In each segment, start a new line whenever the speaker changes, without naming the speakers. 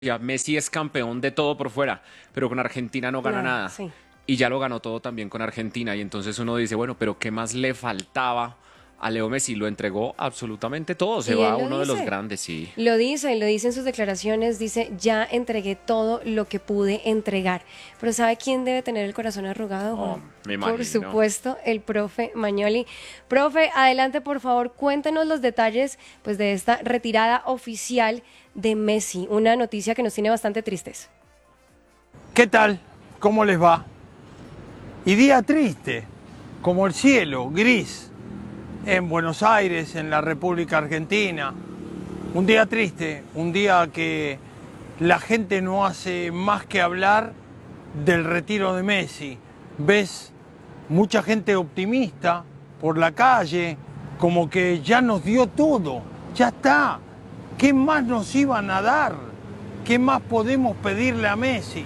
ya Messi es campeón de todo por fuera, pero con Argentina no gana
Nada,
nada.
sí.
Y ya lo ganó todo también con Argentina. Y entonces uno dice, bueno, pero ¿qué más le faltaba a Leo Messi? Lo entregó absolutamente todo. Se
Y
va
él
a uno de los grandes, sí.
lo dice en sus declaraciones, dice, ya entregué todo lo que pude entregar. Pero ¿sabe quién debe tener el corazón arrugado,
Oh,
Juan?
me
Por
imagino.
supuesto, el profe Mañoli. Profe, adelante, por favor, cuéntenos los detalles pues, de esta retirada oficial de Messi. Una noticia que nos tiene bastante tristes.
¿Qué tal? ¿Cómo les va? Y día triste, como el cielo, gris, en Buenos Aires, en la República Argentina. Un día triste, un día que la gente no hace más que hablar del retiro de Messi. Ves mucha gente optimista por la calle, como que ya nos dio todo, ya está. ¿Qué más nos iban a dar? ¿Qué más podemos pedirle a Messi?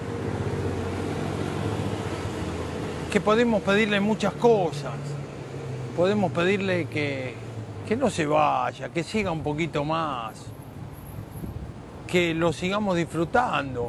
Que podemos pedirle muchas cosas. Podemos pedirle que no se vaya, que siga un poquito más, que lo sigamos disfrutando.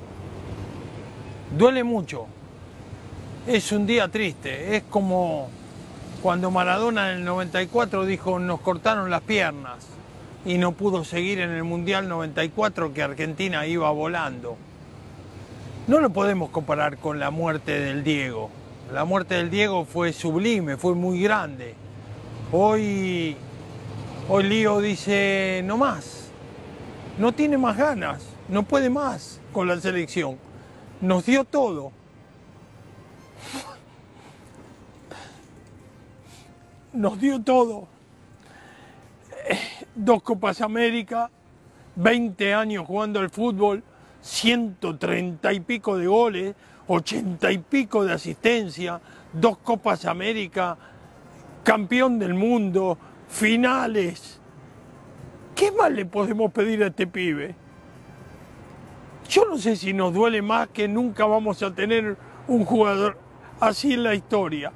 Duele mucho. Es un día triste. Es como cuando Maradona en el 94 dijo nos cortaron las piernas y no pudo seguir en el Mundial 94 que Argentina iba volando. No lo podemos comparar con la muerte del Diego. La muerte del Diego fue sublime, fue muy grande. Hoy Lío dice no más, no tiene más ganas, no puede más con la selección. Nos dio todo. Nos dio todo. Dos Copas América, 20 años jugando al fútbol, 130 y pico de goles, 80 y pico de asistencia, dos Copas América, campeón del mundo, finales. ¿Qué más le podemos pedir a este pibe? Yo no sé si nos duele más que nunca vamos a tener un jugador así en la historia.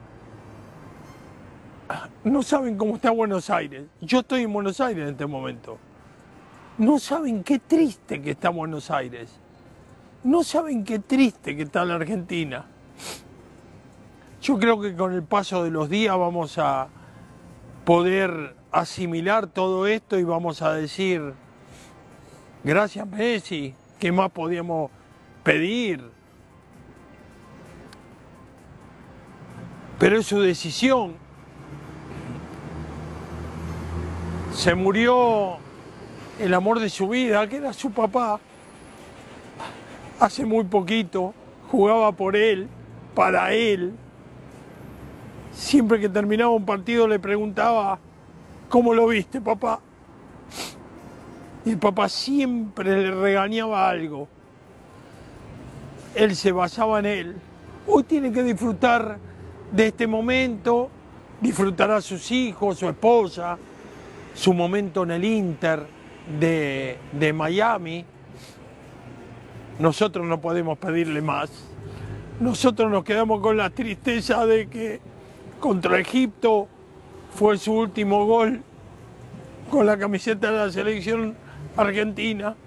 No saben cómo está Buenos Aires. Yo estoy en Buenos Aires en este momento. No saben qué triste que está Buenos Aires. No saben qué triste que está la Argentina. Yo creo que con el paso de los días vamos a poder asimilar todo esto y vamos a decir, gracias Messi, ¿qué más podíamos pedir? Pero es su decisión. Se murió el amor de su vida, que era su papá. Hace muy poquito jugaba por él, para él. Siempre que terminaba un partido le preguntaba, ¿cómo lo viste, papá? Y el papá siempre le regañaba algo. Él se basaba en él. Hoy tiene que disfrutar de este momento, disfrutar a sus hijos, su esposa, su momento en el Inter de Miami. Nosotros no podemos pedirle más. Nosotros nos quedamos con la tristeza de que contra Egipto fue su último gol con la camiseta de la selección argentina.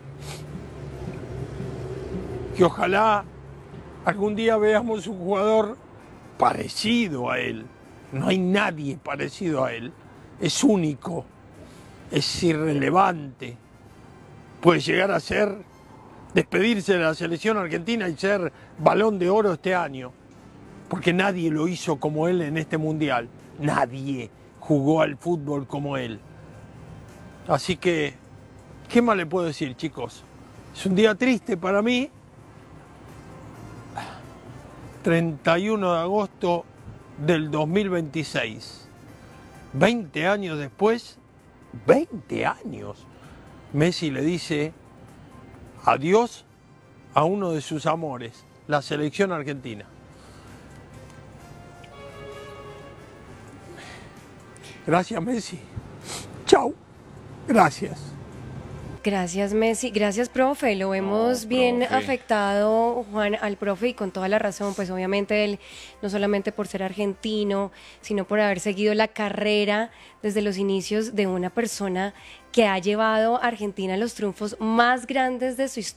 Que ojalá algún día veamos un jugador parecido a él. No hay nadie parecido a él. Es único, es irrelevante. Puede llegar a ser, despedirse de la selección argentina y ser Balón de Oro este año. Porque nadie lo hizo como él en este mundial. Nadie jugó al fútbol como él. Así que, ¿qué más le puedo decir, chicos? Es un día triste para mí. 31 de agosto del 2026. 20 años después, 20 años, Messi le dice adiós a uno de sus amores, la selección argentina. Gracias, Messi. Chau. Gracias.
Gracias, Messi. Gracias, profe. Lo vemos bien
profe.
afectado, Juan, al profe, y con toda la razón. Pues obviamente él, no solamente por ser argentino, sino por haber seguido la carrera desde los inicios de una persona que ha llevado a Argentina a los triunfos más grandes de su historia.